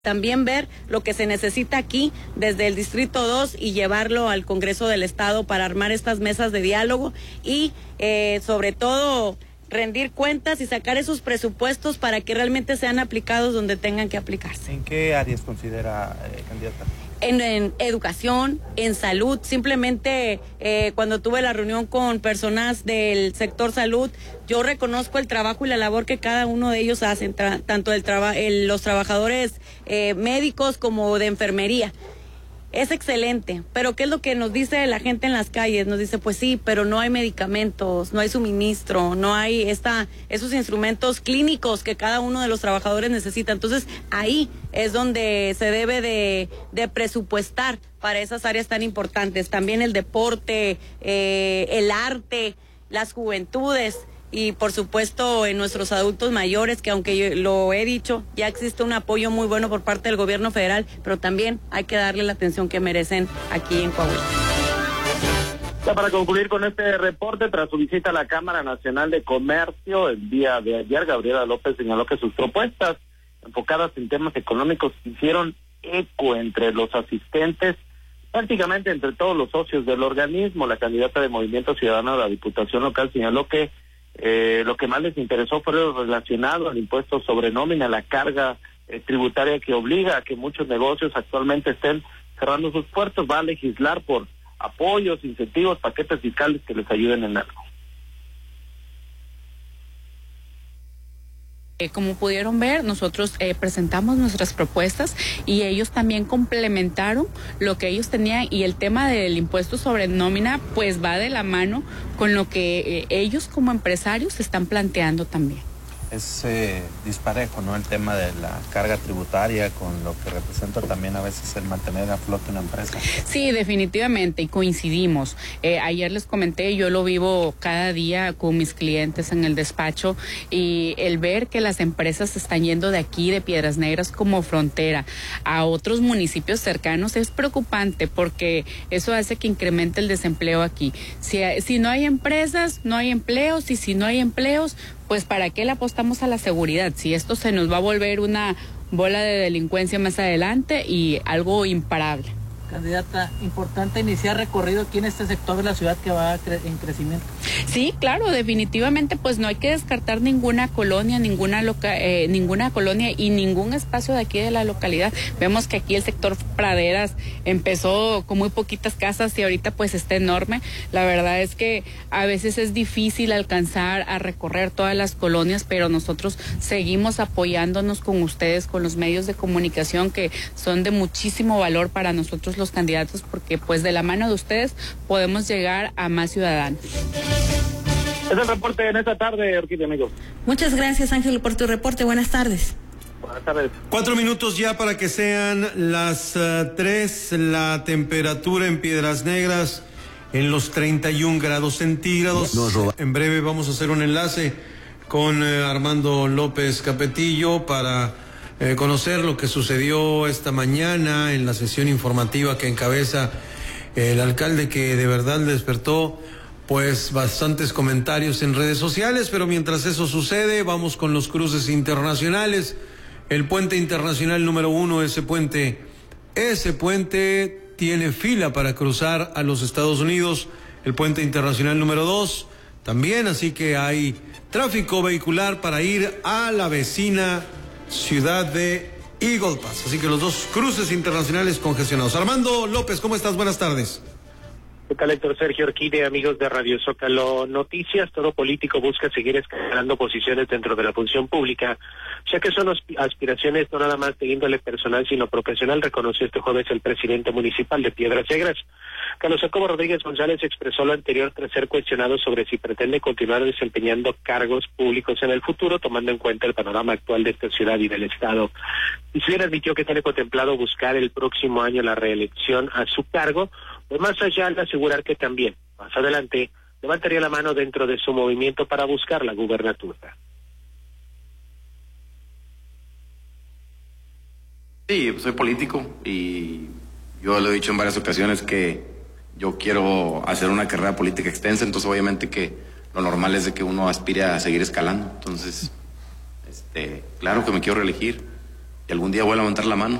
También ver lo que se necesita aquí desde el Distrito 2 y llevarlo al Congreso del Estado para armar estas mesas de diálogo y sobre todo rendir cuentas y sacar esos presupuestos para que realmente sean aplicados donde tengan que aplicarse. ¿En qué áreas considera candidata? En educación, en salud. Simplemente cuando tuve la reunión con personas del sector salud, yo reconozco el trabajo y la labor que cada uno de ellos hacen, tanto los trabajadores médicos como de enfermería. Es excelente, pero ¿qué es lo que nos dice la gente en las calles? Nos dice, pues sí, pero no hay medicamentos, no hay suministro, no hay esos instrumentos clínicos que cada uno de los trabajadores necesita. Entonces, ahí es donde se debe de presupuestar para esas áreas tan importantes. También el deporte, el arte, las juventudes. Y por supuesto en nuestros adultos mayores, que aunque yo lo he dicho, ya existe un apoyo muy bueno por parte del gobierno federal, pero también hay que darle la atención que merecen aquí en Coahuila. Ya para concluir con este reporte, tras su visita a la Cámara Nacional de Comercio el día de ayer, Gabriela López señaló que sus propuestas enfocadas en temas económicos hicieron eco entre los asistentes, prácticamente entre todos los socios del organismo. La candidata de Movimiento Ciudadano de la Diputación Local señaló que lo que más les interesó fue lo relacionado al impuesto sobre nómina, la carga tributaria que obliga a que muchos negocios actualmente estén cerrando sus puertos. Va a legislar por apoyos, incentivos, paquetes fiscales que les ayuden en algo. Como pudieron ver, nosotros presentamos nuestras propuestas y ellos también complementaron lo que ellos tenían, y el tema del impuesto sobre nómina pues va de la mano con lo que ellos como empresarios están planteando también. Es disparejo, ¿no? El tema de la carga tributaria con lo que representa también a veces el mantener a flote una empresa. Sí, definitivamente, y coincidimos. Ayer les comenté, yo lo vivo cada día con mis clientes en el despacho, y el ver que las empresas están yendo de aquí, de Piedras Negras como frontera, a otros municipios cercanos es preocupante, porque eso hace que incremente el desempleo aquí. Si no hay empresas, no hay empleos, y si no hay empleos, pues ¿para qué le apostamos a la seguridad? Si esto se nos va a volver una bola de delincuencia más adelante y algo imparable. Candidata, importante iniciar recorrido aquí en este sector de la ciudad que va en crecimiento. Sí, claro, definitivamente, pues no hay que descartar ninguna colonia, ninguna colonia y ningún espacio de aquí de la localidad. Vemos que aquí el sector Praderas empezó con muy poquitas casas y ahorita pues está enorme. La verdad es que a veces es difícil alcanzar a recorrer todas las colonias, pero nosotros seguimos apoyándonos con ustedes, con los medios de comunicación, que son de muchísimo valor para nosotros los candidatos, porque pues de la mano de ustedes podemos llegar a más ciudadanos. Es el reporte en esta tarde, Orquídea, amigos. Muchas gracias, Ángel, por tu reporte. Buenas tardes. Buenas tardes. 4 minutos ya para que sean las 3, la temperatura en Piedras Negras en los 31 grados centígrados. En breve vamos a hacer un enlace con Armando López Capetillo para conocer lo que sucedió esta mañana en la sesión informativa que encabeza el alcalde, que de verdad despertó pues bastantes comentarios en redes sociales. Pero mientras eso sucede, vamos con los cruces internacionales. El puente internacional número 1, ese puente tiene fila para cruzar a los Estados Unidos. El puente internacional número 2 también, así que hay tráfico vehicular para ir a la vecina ciudad de Eagle Pass. Así que los dos cruces internacionales congestionados. Armando López, ¿cómo estás? Buenas tardes. ¿Qué tal, Héctor Sergio Orquídea, amigos de Radio Zócalo Noticias? Todo político busca seguir escalando posiciones dentro de la función pública, ya que son aspiraciones no nada más de índole personal, sino profesional, reconoció este jueves el presidente municipal de Piedras Negras. Carlos Jacobo Rodríguez González expresó lo anterior tras ser cuestionado sobre si pretende continuar desempeñando cargos públicos en el futuro, tomando en cuenta el panorama actual de esta ciudad y del Estado. Y si bien admitió que tiene contemplado buscar el próximo año la reelección a su cargo, pues más allá de asegurar que también, más adelante, levantaría la mano dentro de su movimiento para buscar la gubernatura. Sí, soy político y yo lo he dicho en varias ocasiones que yo quiero hacer una carrera política extensa, entonces obviamente que lo normal es de que uno aspire a seguir escalando. Entonces, claro que me quiero reelegir. y algún día voy a levantar la mano